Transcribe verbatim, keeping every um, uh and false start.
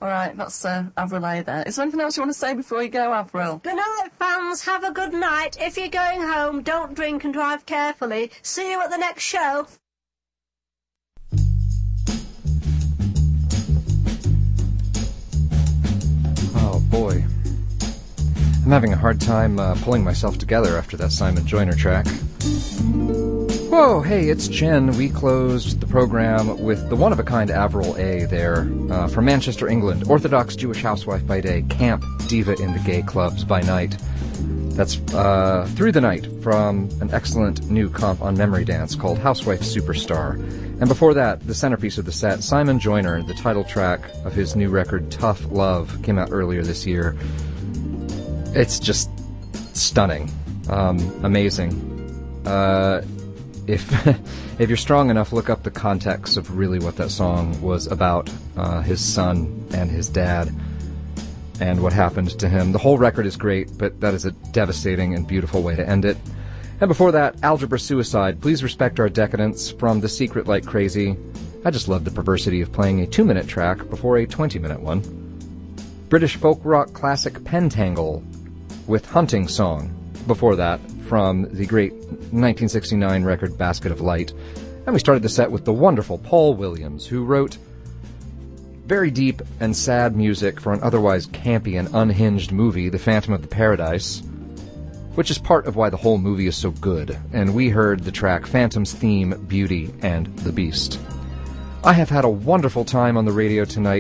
All right, that's uh, Avril there. Is there anything else you want to say before you go, Avril? Good night, fans. Have a good night. If you're going home, don't drink and drive carefully. See you at the next show. Oh, boy. I'm having a hard time uh, pulling myself together after that Simon Joyner track. Whoa, hey, it's Jen. We closed the program with the one-of-a-kind Avril A. there, uh, from Manchester, England. Orthodox Jewish housewife by day, camp diva in the gay clubs by night. That's uh, Through the Night from an excellent new comp on Memory Dance called Housewife Superstar. And before that, the centerpiece of the set, Simon Joyner, the title track of his new record, Tough Love, came out earlier this year. It's just stunning. Um, amazing. Uh... If if you're strong enough, look up the context of really what that song was about, uh, his son and his dad, and what happened to him. The whole record is great, but that is a devastating and beautiful way to end it. And before that, Algebra Suicide, Please Respect Our Decadence, from The Secret Like Crazy. I just love the perversity of playing a two-minute track before a twenty-minute one. British folk rock classic Pentangle, with Hunting Song. Before that, from the great nineteen sixty-nine record Basket of Light. And we started the set with the wonderful Paul Williams, who wrote very deep and sad music for an otherwise campy and unhinged movie, The Phantom of the Paradise, which is part of why the whole movie is so good. And we heard the track Phantom's Theme, Beauty and the Beast. I have had a wonderful time on the radio tonight.